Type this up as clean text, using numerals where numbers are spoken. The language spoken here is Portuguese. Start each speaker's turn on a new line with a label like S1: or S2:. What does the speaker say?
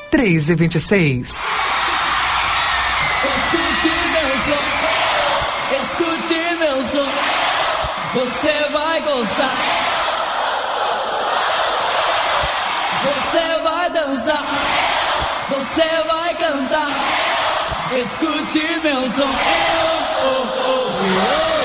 S1: 3h26.
S2: Escute meu som, escute meu som, você vai gostar, você vai dançar, você vai cantar, escute meu som, oh, oh, oh, oh.